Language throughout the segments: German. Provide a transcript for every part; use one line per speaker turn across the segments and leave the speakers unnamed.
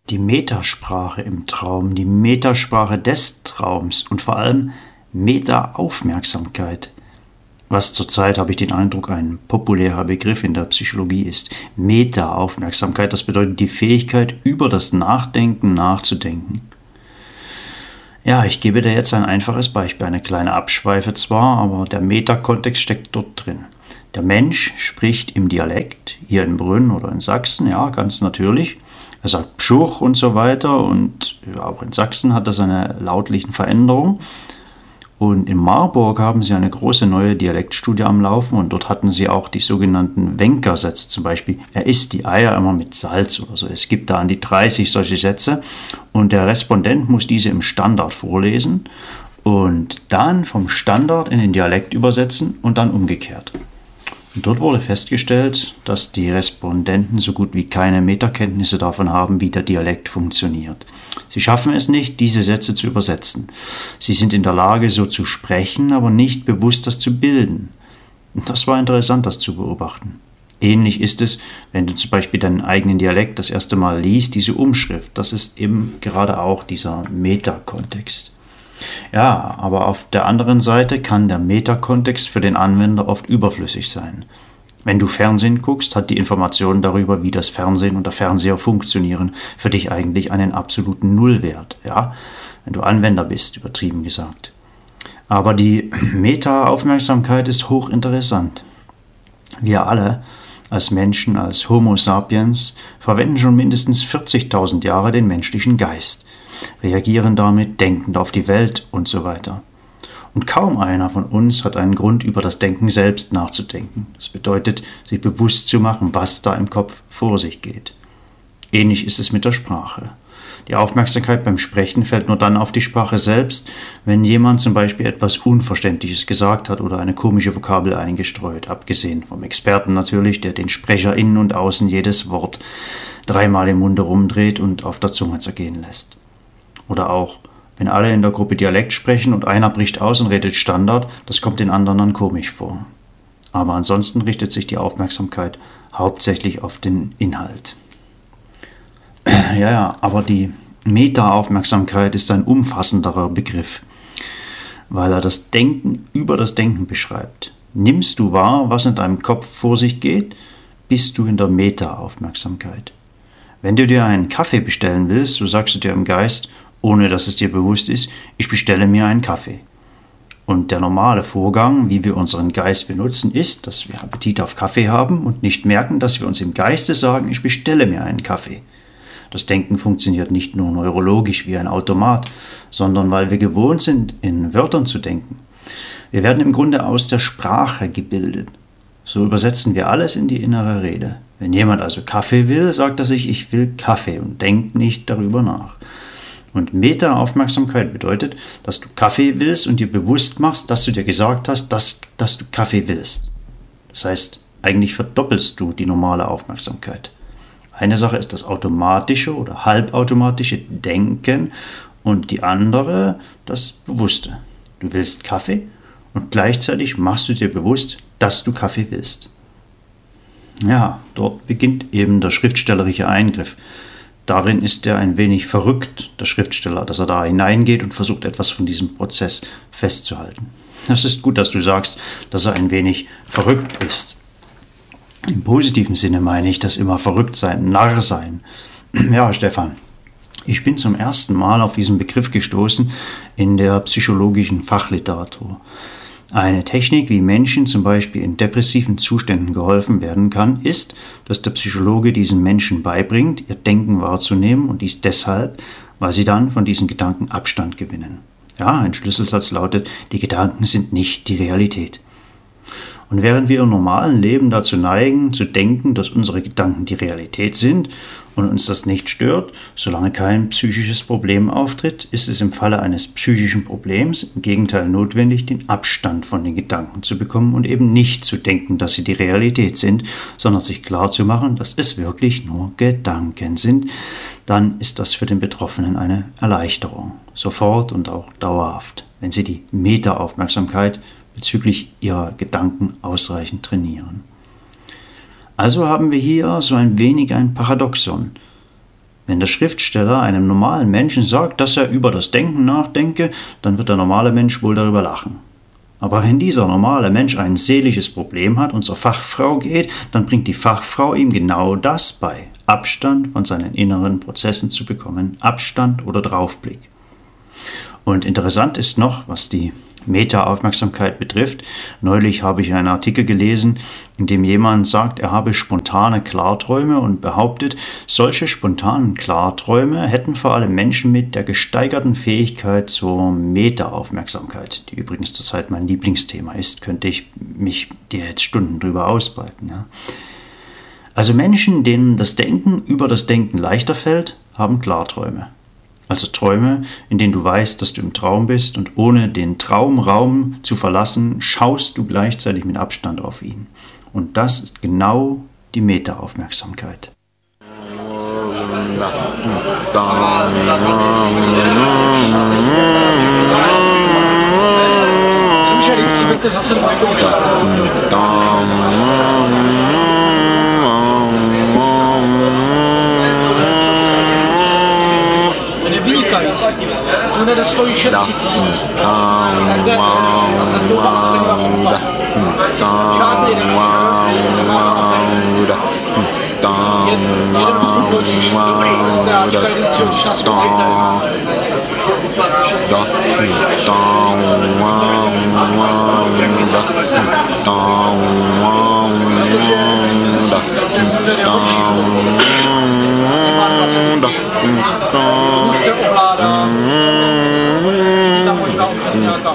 Die Metasprache im Traum, die Metasprache des Traums und vor allem Meta-Aufmerksamkeit, was zurzeit, habe ich den Eindruck, ein populärer Begriff in der Psychologie ist. Meta-Aufmerksamkeit, das bedeutet die Fähigkeit, über das Nachdenken nachzudenken. Ja, ich gebe dir jetzt ein einfaches Beispiel, eine kleine Abschweife zwar, aber der Meta-Kontext steckt dort drin. Der Mensch spricht im Dialekt, hier in Brünn oder in Sachsen, ja, ganz natürlich. Er sagt Pschuch und so weiter und auch in Sachsen hat das eine lautliche Veränderung. Und in Marburg haben sie eine große neue Dialektstudie am Laufen und dort hatten sie auch die sogenannten Wenker-Sätze, zum Beispiel, er isst die Eier immer mit Salz oder so. Es gibt da an die 30 solche Sätze und der Respondent muss diese im Standard vorlesen und dann vom Standard in den Dialekt übersetzen und dann umgekehrt. Und dort wurde festgestellt, dass die Respondenten so gut wie keine Metakenntnisse davon haben, wie der Dialekt funktioniert. Sie schaffen es nicht, diese Sätze zu übersetzen. Sie sind in der Lage, so zu sprechen, aber nicht bewusst das zu bilden. Und das war interessant, das zu beobachten. Ähnlich ist es, wenn du zum Beispiel deinen eigenen Dialekt das erste Mal liest, diese Umschrift. Das ist eben gerade auch dieser Meta-Kontext. Ja, aber auf der anderen Seite kann der Metakontext für den Anwender oft überflüssig sein. Wenn du Fernsehen guckst, hat die Information darüber, wie das Fernsehen und der Fernseher funktionieren, für dich eigentlich einen absoluten Nullwert. Ja? Wenn du Anwender bist, übertrieben gesagt. Aber die Meta-Aufmerksamkeit ist hochinteressant. Wir alle als Menschen, als Homo sapiens, verwenden schon mindestens 40.000 Jahre den menschlichen Geist, reagieren damit denkend auf die Welt und so weiter. Und kaum einer von uns hat einen Grund, über das Denken selbst nachzudenken. Das bedeutet, sich bewusst zu machen, was da im Kopf vor sich geht. Ähnlich ist es mit der Sprache. Die Aufmerksamkeit beim Sprechen fällt nur dann auf die Sprache selbst, wenn jemand zum Beispiel etwas Unverständliches gesagt hat oder eine komische Vokabel eingestreut, abgesehen vom Experten natürlich, der den Sprecher innen und außen jedes Wort 3-mal im Munde rumdreht und auf der Zunge zergehen lässt. Oder auch, wenn alle in der Gruppe Dialekt sprechen und einer bricht aus und redet Standard, das kommt den anderen dann komisch vor. Aber ansonsten richtet sich die Aufmerksamkeit hauptsächlich auf den Inhalt. Ja, aber die Meta-Aufmerksamkeit ist ein umfassenderer Begriff, weil er das Denken über das Denken beschreibt. Nimmst du wahr, was in deinem Kopf vor sich geht, bist du in der Meta-Aufmerksamkeit. Wenn du dir einen Kaffee bestellen willst, so sagst du dir im Geist, ohne dass es dir bewusst ist, ich bestelle mir einen Kaffee. Und der normale Vorgang, wie wir unseren Geist benutzen, ist, dass wir Appetit auf Kaffee haben und nicht merken, dass wir uns im Geiste sagen, ich bestelle mir einen Kaffee. Das Denken funktioniert nicht nur neurologisch wie ein Automat, sondern weil wir gewohnt sind, in Wörtern zu denken. Wir werden im Grunde aus der Sprache gebildet. So übersetzen wir alles in die innere Rede. Wenn jemand also Kaffee will, sagt er sich, ich will Kaffee und denkt nicht darüber nach. Und Meta-Aufmerksamkeit bedeutet, dass du Kaffee willst und dir bewusst machst, dass du dir gesagt hast, dass du Kaffee willst. Das heißt, eigentlich verdoppelst du die normale Aufmerksamkeit. Eine Sache ist das automatische oder halbautomatische Denken und die andere das Bewusste. Du willst Kaffee und gleichzeitig machst du dir bewusst, dass du Kaffee willst. Ja, dort beginnt eben der schriftstellerische Eingriff. Darin ist er ein wenig verrückt, der Schriftsteller, dass er da hineingeht und versucht, etwas von diesem Prozess festzuhalten. Das ist gut, dass du sagst, dass er ein wenig verrückt ist. Im positiven Sinne meine ich das immer verrückt sein, Narr sein. Ja, Stefan, ich bin zum ersten Mal auf diesen Begriff gestoßen in der psychologischen Fachliteratur. Eine Technik, wie Menschen zum Beispiel in depressiven Zuständen geholfen werden kann, ist, dass der Psychologe diesen Menschen beibringt, ihr Denken wahrzunehmen und dies deshalb, weil sie dann von diesen Gedanken Abstand gewinnen. Ja, ein Schlüsselsatz lautet, die Gedanken sind nicht die Realität. Und während wir im normalen Leben dazu neigen, zu denken, dass unsere Gedanken die Realität sind und uns das nicht stört, solange kein psychisches Problem auftritt, ist es im Falle eines psychischen Problems im Gegenteil notwendig, den Abstand von den Gedanken zu bekommen und eben nicht zu denken, dass sie die Realität sind, sondern sich klarzumachen, dass es wirklich nur Gedanken sind. Dann ist das für den Betroffenen eine Erleichterung, sofort und auch dauerhaft, wenn sie die Meta-Aufmerksamkeit bezüglich ihrer Gedanken ausreichend trainieren. Also haben wir hier so ein wenig ein Paradoxon. Wenn der Schriftsteller einem normalen Menschen sagt, dass er über das Denken nachdenke, dann wird der normale Mensch wohl darüber lachen. Aber wenn dieser normale Mensch ein seelisches Problem hat und zur Fachfrau geht, dann bringt die Fachfrau ihm genau das bei, Abstand von seinen inneren Prozessen zu bekommen, Abstand oder Draufblick. Und interessant ist noch, was die Meta-Aufmerksamkeit betrifft. Neulich habe ich einen Artikel gelesen, in dem jemand sagt, er habe spontane Klarträume und behauptet, solche spontanen Klarträume hätten vor allem Menschen mit der gesteigerten Fähigkeit zur Meta-Aufmerksamkeit, die übrigens zurzeit mein Lieblingsthema ist, könnte ich mich dir jetzt Stunden drüber ausbreiten. Ja. Also Menschen, denen das Denken über das Denken leichter fällt, haben Klarträume. Also Träume, in denen du weißt, dass du im Traum bist und ohne den Traumraum zu verlassen, schaust du gleichzeitig mit Abstand auf ihn. Und das ist genau die Meta-Aufmerksamkeit.
Tu nedostojí 6 000. Žádný jeden vstupodíš, STAčka, jeden si hodíš na schůzejte. Už se ovládá, za možná občas nějaká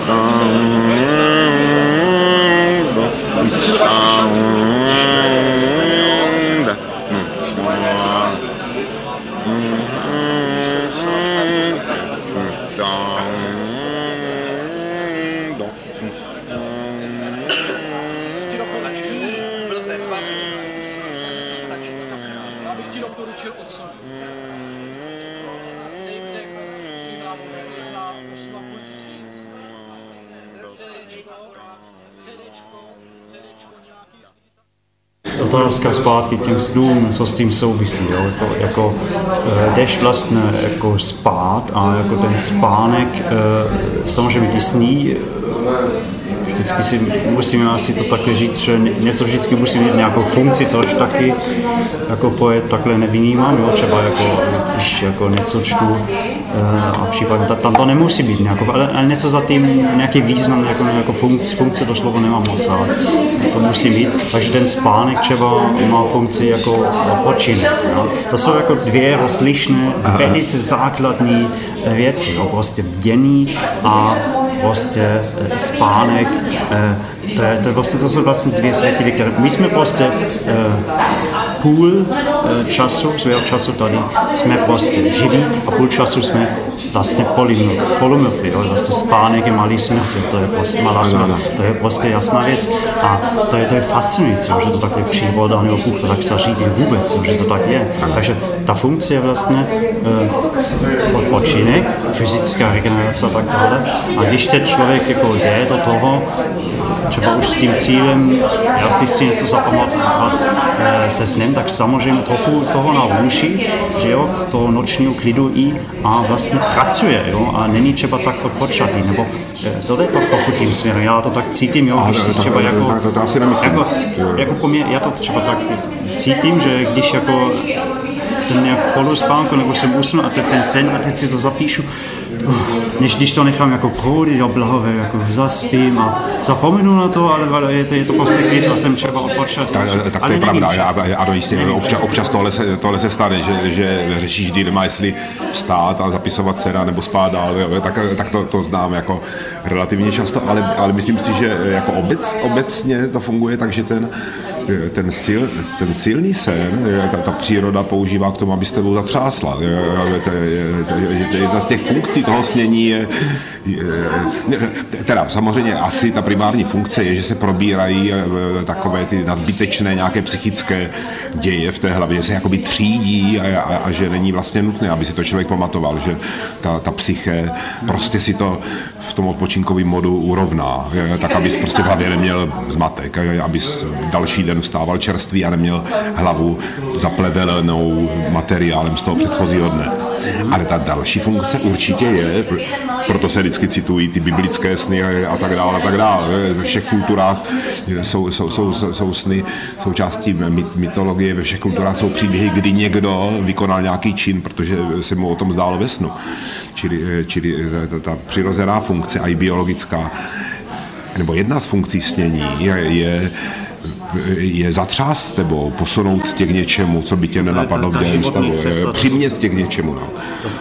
Otázka zpátky k těm snům, co s tím souvisí. Jo? Jdeš vlastně jako spát a jako ten spánek, samozřejmě ty sny, vždycky si musíme asi to takhle říct, že něco vždycky musí mít nějakou funkci, což taky jako poet takhle nevnímám, jo? Třeba když jako něco čtu a případně tam to nemusí být nějakou, ale něco za tím, nějaký význam, jako funkce to slovo nemám moc, ale to musí mít, takže ten spánek třeba má funkci jako odpočinek. Jo? To jsou jako dvě rozlišné, velice základní věci, jo? Prostě bdění a prostě spánek, to jsou vlastně dvě světy, které my jsme prostě půl času, svého času tady jsme prostě živí a půl času jsme vlastně polomrtví, vlastně spánek je malý smrt, to je prostě malá smrt, to je prostě jasná věc a to je fascinující, že to takhle příroda nebo Bůh to tak zařídí vůbec, že to tak je. Takže ta funkce je vlastně odpočinek, fyzická regenerace a tak dále a když ten člověk jako jde do toho, třeba už s tím cílem, já si chci něco zapamatovat se snem, tak samozřejmě trochu toho naučí, že jo, toho nočního klidu i a vlastně pracuje, jo, a není třeba tak odpočatý, nebo to jde to trochu tím směrem, já to tak cítím, jo, když třeba jako po mě, já to třeba tak cítím, že když jako jsem nějak v poluspánku, nebo jsem usnul a ten sen a teď si to zapíšu, než když to nechám jako proudit do blahové, jako zaspím a zapomenu na to, ale je to prostě klid a jsem třeba odpočat.
Tak to je pravda, ano, jistě, občas tohle se stane, že řešíš dilema, jestli vstát a zapisovat se nebo spát dál, tak to znám jako relativně často, ale myslím si, že jako obecně to funguje tak, že ten silný sen, ta příroda používá k tomu, aby s tebou zatřásla. Jedna z těch funkcí toho snění je teda samozřejmě asi ta primární funkce je, že se probírají takové ty nadbytečné nějaké psychické děje v té hlavě, že se jakoby třídí a že není vlastně nutné, aby si to člověk pamatoval, že ta psyché prostě si to v tom odpočinkovém modu urovná, tak abys prostě v hlavě neměl zmatek, abys další den vstával čerstvý a neměl hlavu zaplevelenou materiálem z toho předchozího dne. Ale ta další funkce určitě je, proto se vždycky citují ty biblické sny a tak dále. Ve všech kulturách jsou sny součástí mytologie, ve všech kulturách jsou příběhy, kdy někdo vykonal nějaký čin, protože se mu o tom zdálo ve snu. Čili ta přirozená funkce a i biologická, nebo jedna z funkcí snění je zatřást tebou, posunout tě k něčemu, co by tě nenapadlo v denním stavu, přimět tě k něčemu. No.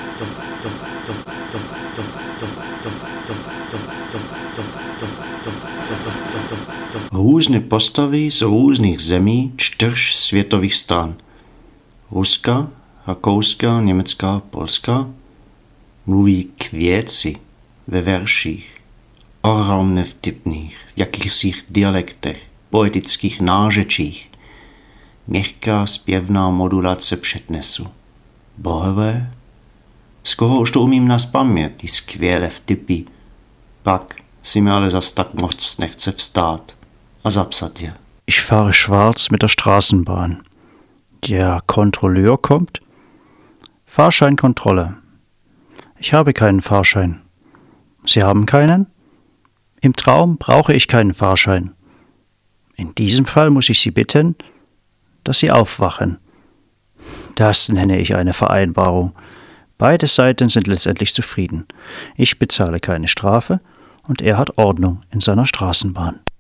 Různé postavy z různých zemí 4 světových stran. Ruska, Rakouska, Německa, Polska mluví k věci ve verších, ohromně vtipných, v jakýchsi dialektech, poetických nářečích. Měkká zpěvná modulace přednesu. Bohové, skoro už to umím nazpamět, ty skvělé vtipy. Pak si mi ale zas tak moc nechce vstát a zapsat je. Ich fahre schwarz mit der Straßenbahn. Der Kontrolleur kommt. Fahrscheinkontrolle. Ich habe keinen Fahrschein. Sie haben keinen? Im Traum brauche ich keinen Fahrschein. In diesem Fall muss ich Sie bitten, dass Sie aufwachen. Das nenne ich eine Vereinbarung. Beide Seiten sind letztendlich zufrieden. Ich bezahle keine Strafe und er hat Ordnung in seiner Straßenbahn.